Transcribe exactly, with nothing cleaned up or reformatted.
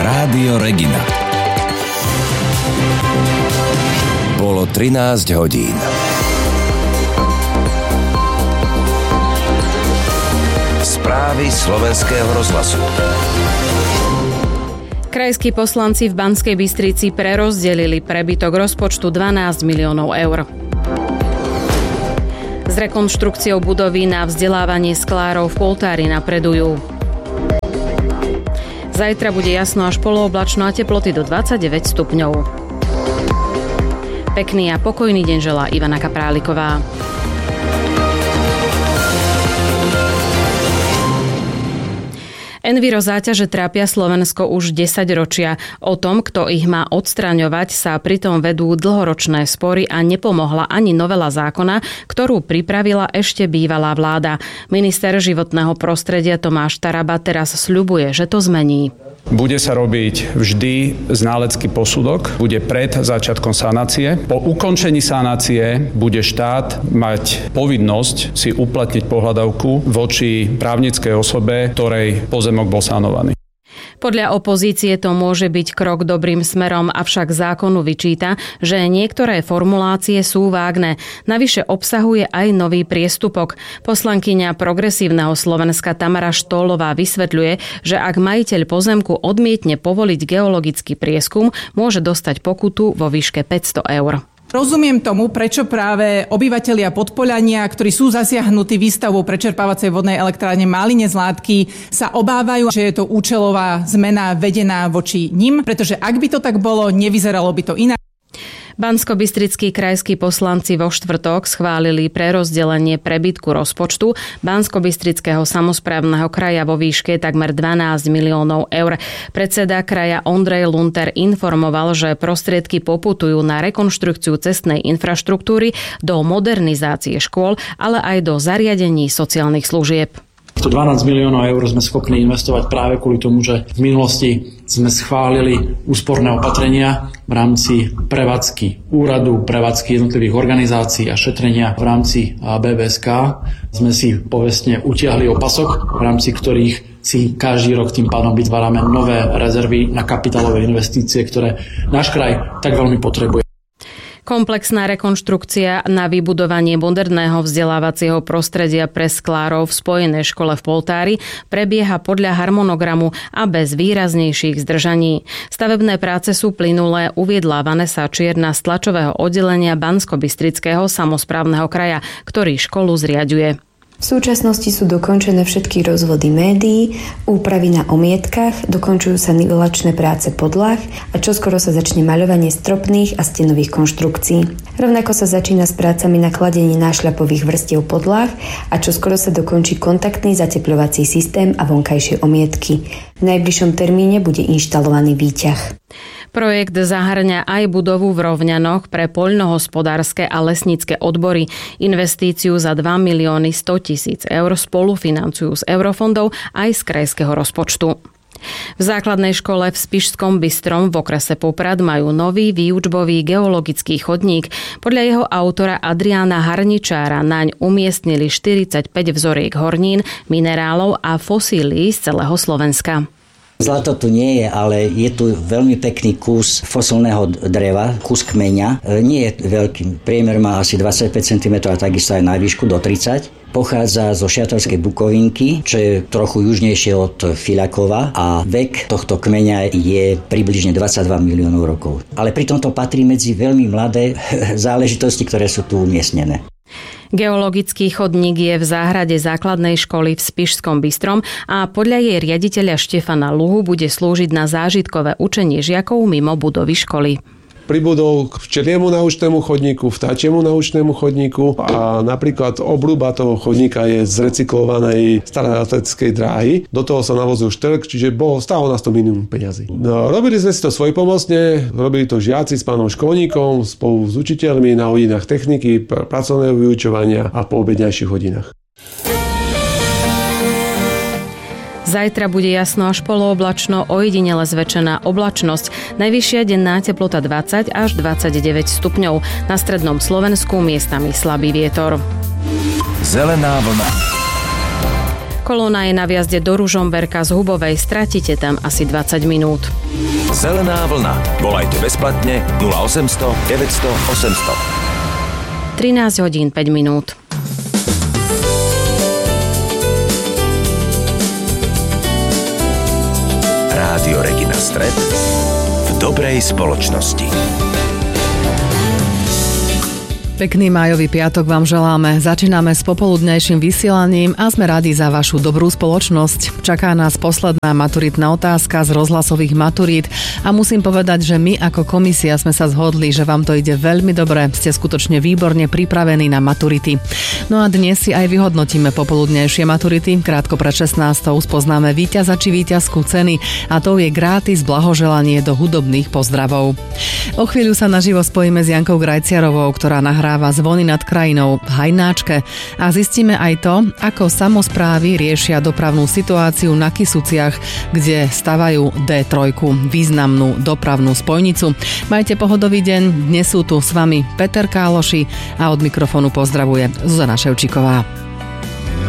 Rádio Regina. Bolo trinásť hodín. Správy slovenského rozhlasu. Krajskí poslanci v Banskej Bystrici prerozdelili prebytok rozpočtu dvanásť miliónov eur. S rekonštrukciou budovy na vzdelávanie sklárov v Poltári napredujú. Zajtra bude jasno až polooblačno a teploty do dvadsaťdeväť stupňov. Pekný a pokojný deň želá Ivana Kapráliková. Enviro záťaže trápia Slovensko už desaťročia. O tom, kto ich má odstraňovať, sa pritom vedú dlhoročné spory a nepomohla ani novela zákona, ktorú pripravila ešte bývalá vláda. Minister životného prostredia Tomáš Taraba teraz sľubuje, že to zmení. Bude sa robiť vždy znalecký posudok, bude pred začiatkom sanácie. Po ukončení sanácie bude štát mať povinnosť si uplatniť pohľadavku voči právnickej osobe, ktorej pozemok bol sanovaný. Podľa opozície to môže byť krok dobrým smerom, avšak zákonu vyčíta, že niektoré formulácie sú vágne. Navyše obsahuje aj nový priestupok. Poslankyňa Progresívneho Slovenska Tamara Štólová vysvetľuje, že ak majiteľ pozemku odmietne povoliť geologický prieskum, môže dostať pokutu vo výške päťsto eur. Rozumiem tomu, prečo práve obyvatelia Podpoľania, ktorí sú zasiahnutí výstavbou prečerpávacej vodnej elektrárne Málinec Látky, sa obávajú, že je to účelová zmena vedená voči nim, pretože ak by to tak bolo, nevyzeralo by to inak. Banskobystrickí krajskí poslanci vo štvrtok schválili prerozdelenie prebytku rozpočtu Banskobystrického samosprávneho kraja vo výške takmer dvanásť miliónov eur. Predseda kraja Ondrej Lunter informoval, že prostriedky poputujú na rekonštrukciu cestnej infraštruktúry, do modernizácie škôl, ale aj do zariadení sociálnych služieb. sto dvanásť miliónov eur sme schopní investovať práve kvôli tomu, že v minulosti sme schválili úsporné opatrenia v rámci prevádzky úradu, prevádzky jednotlivých organizácií a šetrenia v rámci bé bé es ká. Sme si povestne utiahli opasok, v rámci ktorých si každý rok tým pádom vytvárame nové rezervy na kapitálové investície, ktoré náš kraj tak veľmi potrebuje. Komplexná rekonštrukcia na vybudovanie moderného vzdelávacieho prostredia pre sklárov v Spojenej škole v Poltári prebieha podľa harmonogramu a bez výraznejších zdržaní. Stavebné práce sú plynulé, uviedla Vanessa Čierna z tlačového oddelenia Banskobystrického samosprávneho kraja, ktorý školu zriaďuje. V súčasnosti sú dokončené všetky rozvody médií, úpravy na omietkach, dokončujú sa nivelačné práce podlah a čoskoro sa začne maľovanie stropných a stenových konštrukcií. Rovnako sa začína s prácami na kladení nášľapových vrstiev podlah a čoskoro sa dokončí kontaktný zatepľovací systém a vonkajšie omietky. V najbližšom termíne bude inštalovaný výťah. Projekt zahŕňa aj budovu v Rovňanoch pre poľnohospodárske a lesnícke odbory. Investíciu za dva milióny sto tisíc eur spolufinancujú z eurofondov aj z krajského rozpočtu. V základnej škole v Spišskom Bystrom v okrese Poprad majú nový výučbový geologický chodník. Podľa jeho autora Adriána Harničára naň umiestnili štyridsaťpäť vzoriek hornín, minerálov a fosílií z celého Slovenska. Zlato tu nie je, ale je tu veľmi pekný kus fosilného dreva, kus kmeňa. Nie je veľký, priemer má asi dvadsaťpäť centimetrov a takisto aj na výšku do tridsať. Pochádza zo Šiatorskej Bukovinky, čo je trochu južnejšie od Filakova a vek tohto kmeňa je približne dvadsaťdva miliónov rokov. Ale pritom to patrí medzi veľmi mladé záležitosti, ktoré sú tu umiestnené. Geologický chodník je v záhrade základnej školy v Spišskom Bystrom a podľa jej riaditeľa Štefana Luhu bude slúžiť na zážitkové učenie žiakov mimo budovy školy. Pribudol k včeliemu naučnému chodníku, vtáčiemu naučnému chodníku a napríklad obľúba toho chodníka je z recyklovanej starej atletickej dráhy. Do toho sa navozil štrk, čiže bolo, stálo nás to minimum peňazí. No, robili sme si to svojpomocne, robili to žiaci s pánom školníkom, spolu s učiteľmi na hodinách techniky, pr- pracovného vyučovania a po obedňajších hodinách. Zajtra bude jasno až polooblačno, ojedinele zväčšená oblačnosť. Najvyššia denná teplota dvadsať až dvadsaťdeväť stupňov. Na strednom Slovensku miestami slabý vietor. Zelená vlna. Kolóna je na viazde do Ružomberka z Hubovej, stratíte tam asi dvadsať minút. Zelená vlna. Volajte bezplatne nula osemsto deväťsto osemsto. trinásť hodín päť minút. Rádio Regina Stred v dobrej spoločnosti. Pekný májový piatok vám želáme. Začíname s popoludnejším vysielaním a sme radi za vašu dobrú spoločnosť. Čaká nás posledná maturitná otázka z rozhlasových maturít a musím povedať, že my ako komisia sme sa zhodli, že vám to ide veľmi dobre. Ste skutočne výborne pripravení na maturity. No a dnes si aj vyhodnotíme popoludnejšie maturity. Krátko pred šestnástou spoznáme víťaza či víťazku ceny a to je gratis blahoželanie do hudobných pozdravov. O chvíľu sa naživo spojíme s Jankou Grajciarovou, ktorá nahráva Zvony nad krajinou v Hajnáčke a zistíme aj to, ako samosprávy riešia dopravnú situáciu na Kysuciach, kde stavajú dé tri, významnú dopravnú spojnicu. Majte pohodový deň, dnes sú tu s vami Peter Káloši a od mikrofónu pozdravuje Zuzana Ševčíková.